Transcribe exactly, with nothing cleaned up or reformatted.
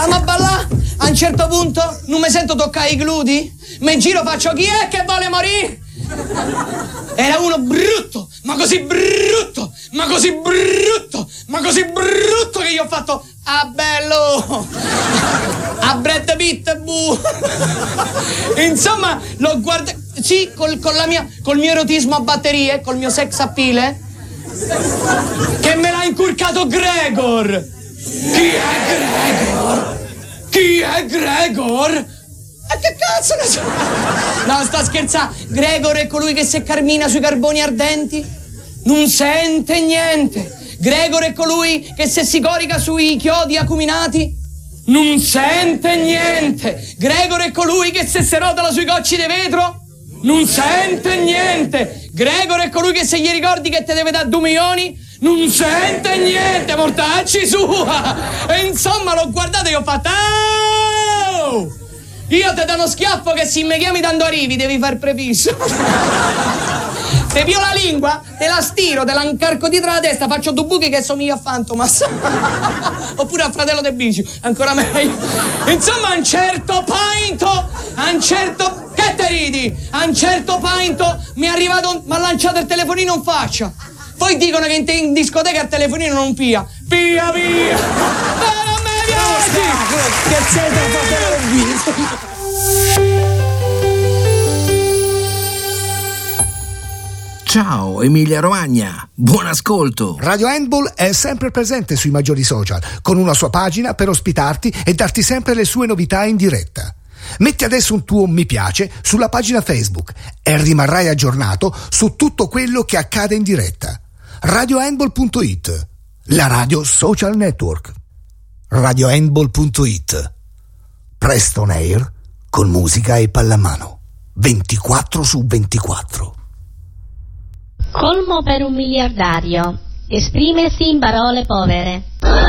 Stiamo a ballare, a un certo punto non mi sento toccare i gludi, mi giro, faccio chi è che vuole morire? Era uno brutto, ma così brutto, ma così brutto, ma così brutto che io ho fatto, ah bello, a Brad Pitt, bu. Insomma, l'ho guardato, sì, col, con la mia, col mio erotismo a batterie, col mio sex appeal, che me l'ha incurcato Gregor. Chi è Gregor? Chi è Gregor? E che cazzo ne so? No, sta scherzando. Gregor è colui che se cammina sui carboni ardenti non sente niente. Gregor è colui che se si corica sui chiodi acuminati non sente niente. Gregor è colui che se si rotola sui cocci di vetro non sente niente. Gregor è colui che se gli ricordi che te deve dare due milioni non sente niente, mortacci sua. E insomma l'ho guardato e ho fatto oh! Io te do uno schiaffo che se mi chiami dando arrivi devi far prefisso. Te pio la lingua, te la stiro, te la incarco dietro la testa, faccio due buchi che somiglia a Fantomas. Oppure al fratello del Bici, ancora meglio. Insomma, a un certo painto, a un certo... Che te ridi? A un certo painto mi è arrivato, mi ha lanciato il telefonino in faccia. Poi dicono che in, in discoteca il telefonino non pia. Pia, pia! Ma non mi piace! Che sei da fratello Ciao Emilia Romagna, buon ascolto. Radio Handball è sempre presente sui maggiori social, con una sua pagina per ospitarti e darti sempre le sue novità in diretta. Metti adesso un tuo mi piace sulla pagina Facebook e rimarrai aggiornato su tutto quello che accade in diretta. radio handball punto it, la radio social network. radio handball punto it. Presto on air con musica e pallamano. ventiquattro su ventiquattro. Colmo per un miliardario. Esprimersi in parole povere.